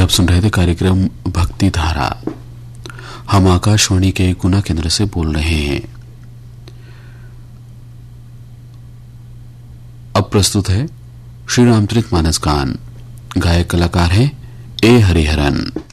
आप सुन रहे थे कार्यक्रम भक्ति धारा। हम आकाशवाणी के गुना केंद्र से बोल रहे हैं। अब प्रस्तुत है श्री रामचरित मानस गान। गायक कलाकार है ए हरिहरन।